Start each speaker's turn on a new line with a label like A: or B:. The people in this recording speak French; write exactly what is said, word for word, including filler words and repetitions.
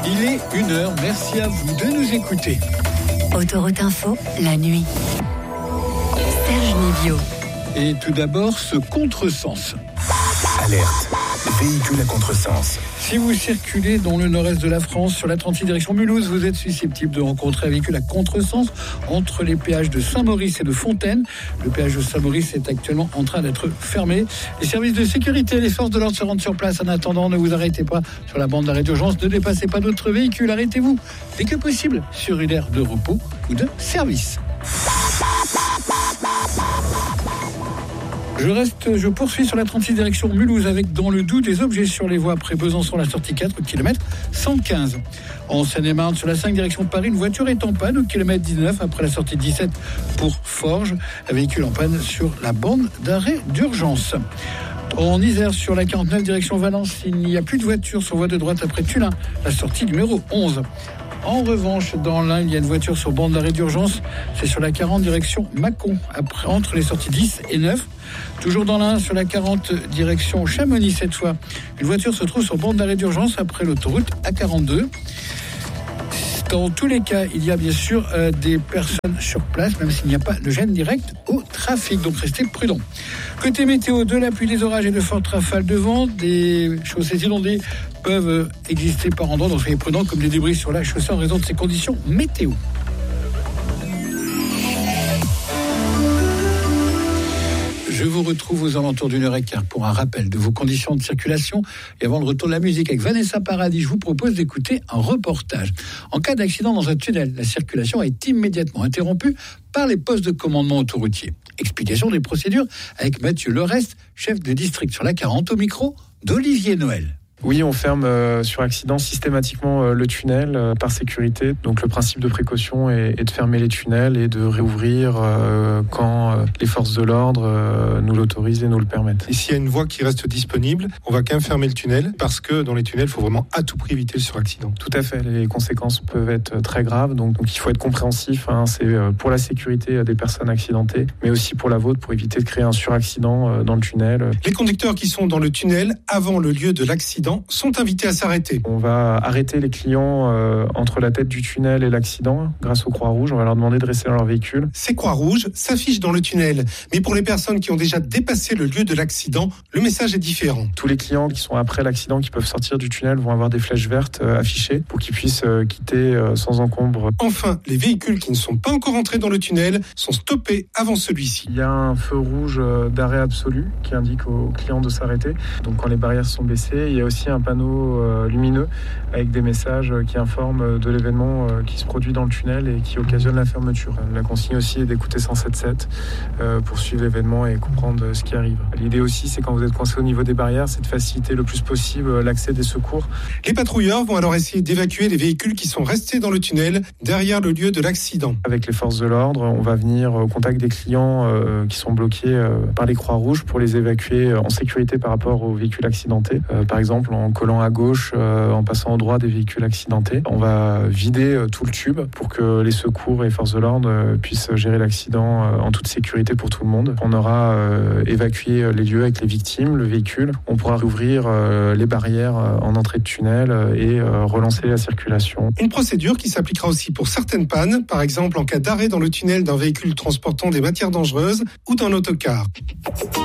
A: Il est une heure, merci à vous de nous écouter.
B: Autoroute Info, la nuit. Serge Nivio.
A: Et tout d'abord, ce contresens.
C: Alerte, véhicule à contresens.
A: Si vous circulez dans le nord-est de la France, sur la trente-six direction Mulhouse, vous êtes susceptible de rencontrer un véhicule à contresens entre les péages de Saint-Maurice et de Fontaine. Le péage de Saint-Maurice est actuellement en train d'être fermé. Les services de sécurité et les forces de l'ordre se rendent sur place. En attendant, ne vous arrêtez pas sur la bande d'arrêt d'urgence, ne dépassez pas d'autres véhicules. Arrêtez-vous dès que possible sur une aire de repos ou de service. Je reste, je poursuis sur la trente-six direction Mulhouse avec dans le Doubs des objets sur les voies après Besançon, la sortie quatre, kilomètre cent quinze. En Seine-et-Marne, sur la cinq direction Paris, une voiture est en panne au kilomètre dix-neuf après la sortie dix-sept pour Forges. Un véhicule en panne sur la bande d'arrêt d'urgence. En Isère, sur la quarante-neuf direction Valence, il n'y a plus de voiture sur voie de droite après Tullin, la sortie numéro onze. En revanche, dans l'Ain, il y a une voiture sur bande d'arrêt d'urgence. C'est sur la quarante direction Mâcon, après, entre les sorties dix et neuf. Toujours dans l'Ain, sur la quarante direction Chamonix cette fois. Une voiture se trouve sur bande d'arrêt d'urgence après l'autoroute A quarante-deux. Dans tous les cas, il y a bien sûr euh, des personnes sur place, même s'il n'y a pas de gêne direct au trafic. Donc restez prudents. Côté météo, de la pluie, des orages et de fortes rafales de vent, des chaussées inondées peuvent exister par endroits, donc soyez prudents, comme des débris sur la chaussée en raison de ces conditions météo. Je vous retrouve aux alentours d'une heure et quart pour un rappel de vos conditions de circulation. Et avant le retour de la musique avec Vanessa Paradis, je vous propose d'écouter un reportage. En cas d'accident dans un tunnel, la circulation est immédiatement interrompue par les postes de commandement autoroutier. Explication des procédures avec Mathieu Lerest, chef de district sur la quarante, au micro d'Olivier Noël.
D: Oui, on ferme euh, sur accident systématiquement euh, le tunnel euh, par sécurité. Donc le principe de précaution est, est de fermer les tunnels et de réouvrir euh, quand euh, les forces de l'ordre euh, nous l'autorisent et nous le permettent.
E: Et s'il y a une voie qui reste disponible, on va quand même fermer le tunnel parce que dans les tunnels, il faut vraiment à tout prix éviter le suraccident.
D: Tout à fait, les conséquences peuvent être très graves. Donc, donc il faut être compréhensif. Hein, c'est euh, pour la sécurité des personnes accidentées, mais aussi pour la vôtre, pour éviter de créer un suraccident euh, dans le tunnel.
E: Les conducteurs qui sont dans le tunnel avant le lieu de l'accident sont invités à s'arrêter.
D: On va arrêter les clients euh, entre la tête du tunnel et l'accident grâce aux Croix-Rouges. On va leur demander de rester dans leur véhicule.
E: Ces Croix-Rouges s'affichent dans le tunnel. Mais pour les personnes qui ont déjà dépassé le lieu de l'accident, le message est différent.
D: Tous les clients qui sont après l'accident, qui peuvent sortir du tunnel, vont avoir des flèches vertes euh, affichées pour qu'ils puissent euh, quitter euh, sans encombre.
E: Enfin, les véhicules qui ne sont pas encore entrés dans le tunnel sont stoppés avant celui-ci.
D: Il y a un feu rouge euh, d'arrêt absolu qui indique aux clients de s'arrêter. Donc quand les barrières sont baissées, il y a aussi un panneau euh, lumineux avec des messages qui informent de l'événement euh, qui se produit dans le tunnel et qui occasionne la fermeture. La consigne aussi est d'écouter cent sept sept euh, pour suivre l'événement et comprendre ce qui arrive. L'idée aussi, c'est quand vous êtes coincé au niveau des barrières, c'est de faciliter le plus possible l'accès des secours.
E: Les patrouilleurs vont alors essayer d'évacuer les véhicules qui sont restés dans le tunnel derrière le lieu de l'accident.
D: Avec les forces de l'ordre, on va venir au contact des clients euh, qui sont bloqués euh, par les Croix-Rouges pour les évacuer en sécurité par rapport aux véhicules accidentés. Euh, par exemple, en collant à gauche, euh, en passant au droit des véhicules accidentés. On va vider euh, tout le tube pour que les secours et les forces de l'ordre euh, puissent gérer l'accident euh, en toute sécurité pour tout le monde. On aura euh, évacué les lieux avec les victimes, le véhicule. On pourra rouvrir euh, les barrières euh, en entrée de tunnel euh, et euh, relancer la circulation.
E: Une procédure qui s'appliquera aussi pour certaines pannes, par exemple en cas d'arrêt dans le tunnel d'un véhicule transportant des matières dangereuses ou d'un autocar.